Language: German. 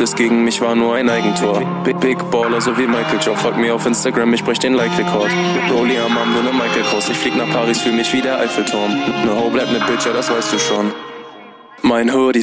Bis gegen mich war nur ein Eigentor. Big Baller, so wie Michael Joe. Folgt mir auf Instagram, ich brech den Like-Rekord. Rolli am Arm, nur ne Michael Kors. Ich flieg nach Paris, fühl mich wie der Eiffelturm. Ne Ho bleibt ne Bitch, ja das weißt du schon. Mein Hoodie